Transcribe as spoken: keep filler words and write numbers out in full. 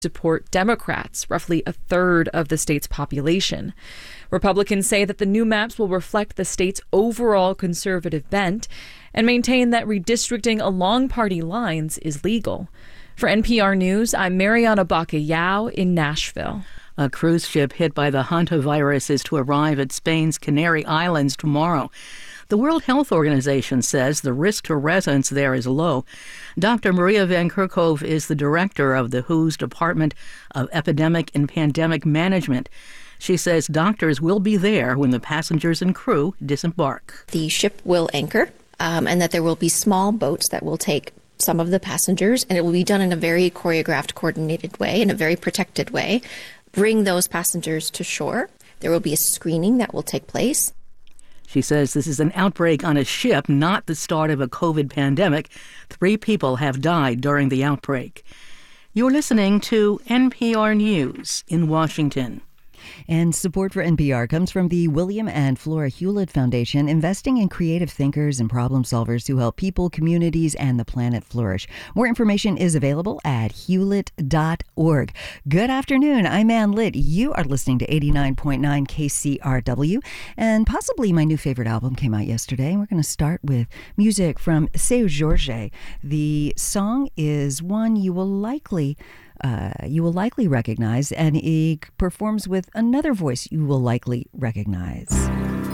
support Democrats, roughly a third of the state's population. Republicans say that the new maps will reflect the state's overall conservative bent and maintain that redistricting along party lines is legal. For N P R News, I'm Mariana Bacallao in Nashville. A cruise ship hit by the hantavirus is to arrive at Spain's Canary Islands tomorrow. The World Health Organization says the risk to residents there is low. Doctor Maria Van Kerkhove is the director of the W H O's Department of Epidemic and Pandemic Management. She says doctors will be there when the passengers and crew disembark. The ship will anchor, um, and that there will be small boats that will take some of the passengers, and it will be done in a very choreographed, coordinated way, in a very protected way. Bring those passengers to shore. There will be a screening that will take place. She says this is an outbreak on a ship, not the start of a COVID pandemic. Three people have died during the outbreak. You're listening to N P R News in Washington. And support for N P R comes from the William and Flora Hewlett Foundation, investing in creative thinkers and problem solvers to help people, communities, and the planet flourish. More information is available at hewlett dot org. Good afternoon. I'm Ann Litt. You are listening to eighty-nine point nine K C R W, and possibly my new favorite album came out yesterday. We're going to start with music from Seu Jorge. The song is one you will likely Uh, you will likely recognize, and he performs with another voice you will likely recognize.